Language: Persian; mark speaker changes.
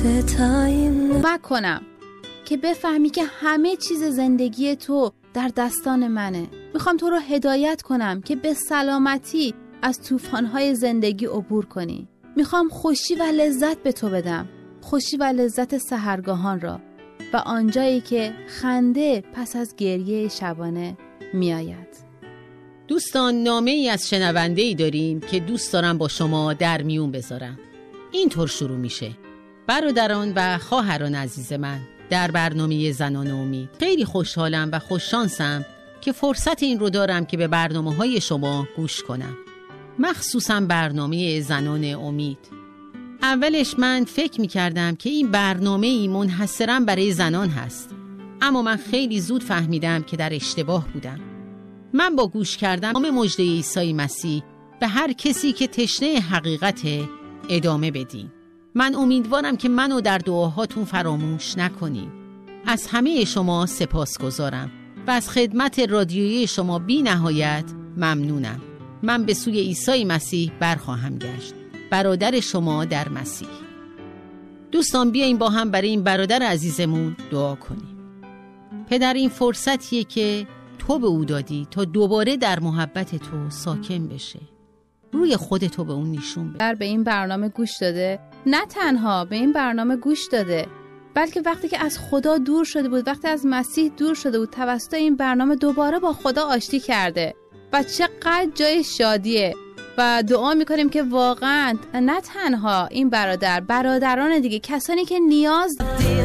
Speaker 1: کمک کنم که بفهمی که همه چیز زندگی تو در دستان منه. میخوام تو رو هدایت کنم که به سلامتی از طوفان‌های زندگی عبور کنی. میخوام خوشی و لذت به تو بدم، خوشی و لذت سحرگاهان را و آنجایی که خنده پس از گریه شبانه میآید.
Speaker 2: دوستان، نامه ای از شنونده ای داریم که دوست دارم با شما در میون بذارم. اینطور شروع میشه: برادران و خواهران عزیز من، در برنامه زنان امید خیلی خوشحالم و خوششانسم که فرصت این رو دارم که به برنامه‌های شما گوش کنم، مخصوصا برنامه زنان امید. اولش من فکر می‌کردم که این برنامه‌ای منحصراً برای زنان هست، اما من خیلی زود فهمیدم که در اشتباه بودم. من با گوش کردن نام مژده عیسی مسیح به هر کسی که تشنه حقیقت ادامه بدین. من امیدوارم که منو در دعاهاتون فراموش نکنین. از همه شما سپاسگزارم و از خدمت رادیویی شما بی نهایت ممنونم. من به سوی عیسی مسیح برخواهم گشت. برادر شما در مسیح. دوستان، بیاییم با هم برای این برادر عزیزمون دعا کنیم. پدر، این فرصتیه که تو به او دادی تا دوباره در محبت تو ساکن بشه. روی خودتو به اون نشون بده.
Speaker 1: به این برنامه گوش داده، نه تنها به این برنامه گوش داده، بلکه وقتی که از خدا دور شده بود، وقتی از مسیح دور شده بود، توسط این برنامه دوباره با خدا آشتی کرده و چقدر جای شادیه. و دعا میکنیم که واقعا نه تنها این برادران دیگه، کسانی که نیاز